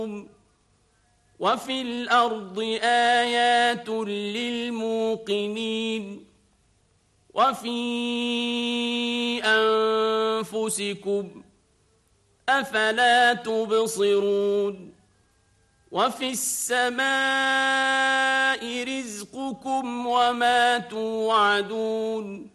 وفي الأرض آيات للموقنين وفي أنفسكم أفلا تبصرون وفي السماء رزقكم وما توعدون